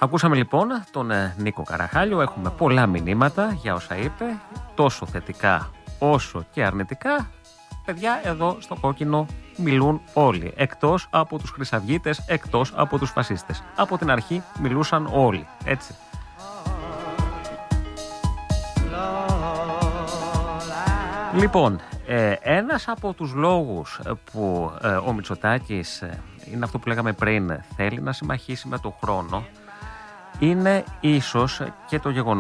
Ακούσαμε λοιπόν τον Νίκο Καραχάλιο, έχουμε πολλά μηνύματα για όσα είπε, τόσο θετικά όσο και αρνητικά. Παιδιά, εδώ στο κόκκινο μιλούν όλοι, εκτός από τους χρυσαυγίτες, εκτός από τους φασίστες. Από την αρχή μιλούσαν όλοι, έτσι. Λοιπόν, ένας από τους λόγους που ο Μητσοτάκης, είναι αυτό που λέγαμε πριν, θέλει να συμμαχίσει με τον χρόνο, είναι ίσως και το γεγονός